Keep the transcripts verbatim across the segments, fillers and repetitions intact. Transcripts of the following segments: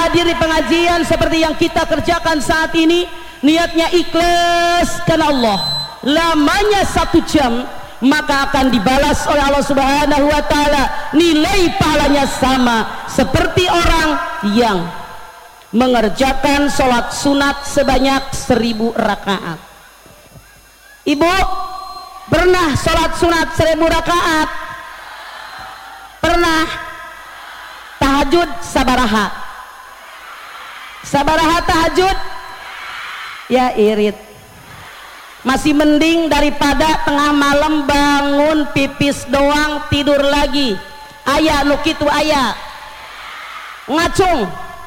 hadir di pengajian seperti yang kita kerjakan saat ini, niatnya ikhlas karena Allah, lamanya satu jam, maka akan dibalas oleh Allah Subhanahu wa Ta'ala, nilai pahalanya sama seperti orang yang mengerjakan sholat sunat sebanyak seribu rakaat. Ibu pernah sholat sunat seribu rakaat? Pernah? Tahajud sabaraha? Sabaraha tahajud? Ya irit. Masih mending daripada tengah malam bangun pipis doang tidur lagi. Aya nu kitu aya. Ngacung.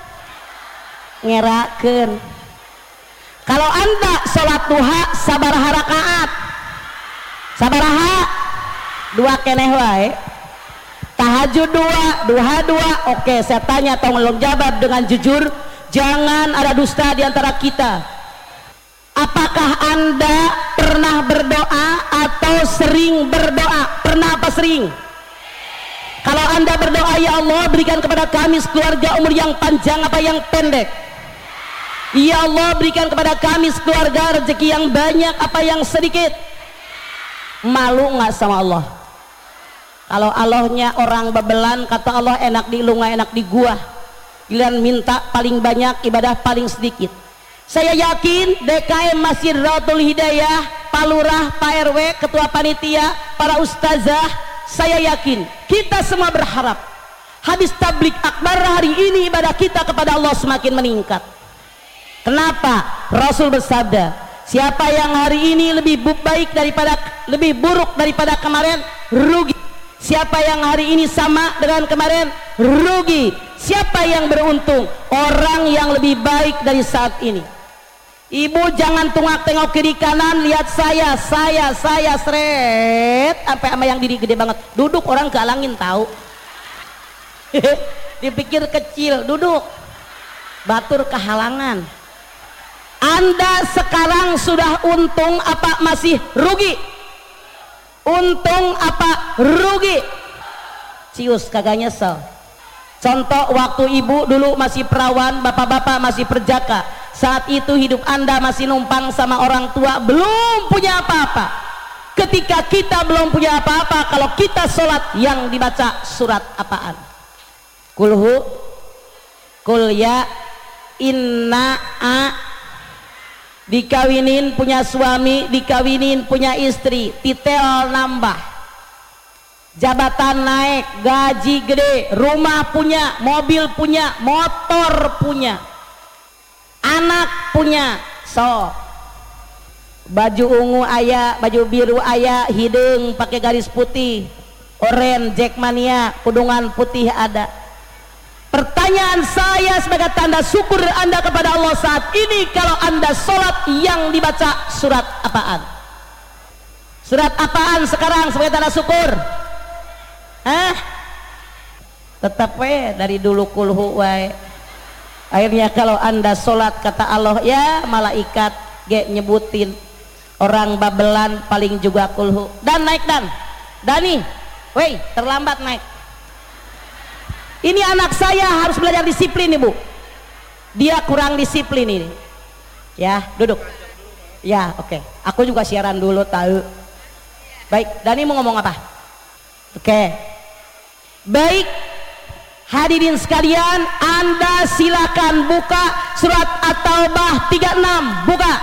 Ngerakeun. Kalau Anda sholat duha sabaraha rakaat? Sabaraha? Dua keneh wae. Tahajud dua, duha dua. Oke, saya tanya, tolong jawab dengan jujur, jangan ada dusta di antara kita. Apakah Anda pernah berdoa atau sering berdoa? Pernah apa sering? Kalau Anda berdoa, ya Allah berikan kepada kami sekeluarga umur yang panjang apa yang pendek? Ya Allah berikan kepada kami sekeluarga rezeki yang banyak apa yang sedikit? Malu nggak sama Allah? Kalau Allahnya orang babelan, kata Allah enak di lu nggak enak di gua. Giliran minta paling banyak, ibadah paling sedikit. Saya yakin D K M Masjid Raudhatul Hidayah, Pak Lurah, Pak R W, Ketua Panitia, para ustazah, saya yakin kita semua berharap habis tablik akbar hari ini ibadah kita kepada Allah semakin meningkat. Kenapa? Rasul bersabda, siapa yang hari ini lebih baik daripada lebih buruk daripada kemarin, rugi. Siapa yang hari ini sama dengan kemarin, rugi. Siapa yang beruntung? Orang yang lebih baik dari saat ini. Ibu jangan tungak tengok kiri kanan, lihat saya, saya, saya, seret sampai sama yang diri gede banget. Duduk orang kealangin tahu. Dipikir kecil, duduk. Batur kehalangan. Anda sekarang sudah untung apa masih rugi? Untung apa rugi? Cius kagak nyesel. Contoh waktu ibu dulu masih perawan, bapak-bapak masih perjaka, saat itu hidup Anda masih numpang sama orang tua, belum punya apa-apa. Ketika kita belum punya apa-apa, kalau kita sholat yang dibaca surat apaan? Kulhu, kul ya, inna a. Dikawinin punya suami, dikawinin punya istri, titel nambah, jabatan naik, gaji gede, rumah punya, mobil punya, motor punya, anak punya, so baju ungu aya, baju biru aya, hidung pakai garis putih, oren, jackmania, kudungan putih ada. Pertanyaan saya sebagai tanda syukur Anda kepada Allah saat ini, kalau Anda sholat yang dibaca surat apaan? Surat apaan sekarang sebagai tanda syukur? Hah? Tetap we dari dulu kulhu wae. Akhirnya kalau Anda sholat kata Allah, ya malaikat ge nyebutin orang babelan paling juga kulhu. Dan naik dan Dani, woi terlambat naik. Ini anak saya harus belajar disiplin ibu, dia kurang disiplin ini. Ya duduk. Ya oke, okay. Aku juga siaran dulu tahu. Baik, Dani mau ngomong apa? Oke okay. Baik, hadirin sekalian, Anda silakan buka surat At-Taubah tiga puluh enam. Buka.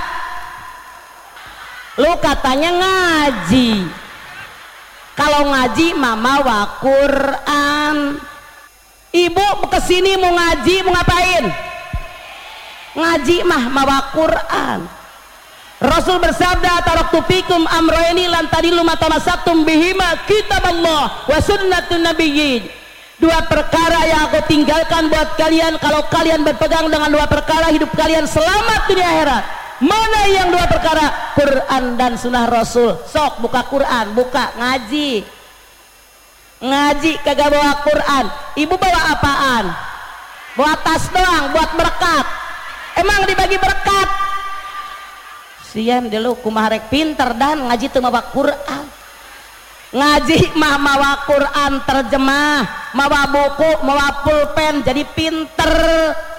Lu katanya ngaji. Kalau ngaji mama wa Quran. Ibu kesini mau ngaji, mau ngapain? Ngaji mah mawa Quran. Rasul bersabda, taraktu fikum amrayni lan tadillu ma tamassaktum bihima, kitaballah wa sunnatun nabiyyin. Dua perkara yang aku tinggalkan buat kalian, kalau kalian berpegang dengan dua perkara, hidup kalian selamat dunia akhirat. Mana yang dua perkara? Quran dan sunnah Rasul. Sok buka Quran, buka ngaji. Ngaji kagak bawa Quran. Ibu bawa apaan? Bawa tas doang buat berkat. Emang dibagi berkat? Sian dulu kumaha rek pinter dan ngaji teu mawa Quran. Ngaji mah mawa Quran terjemah, mawa buku, mawa pulpen, jadi pinter.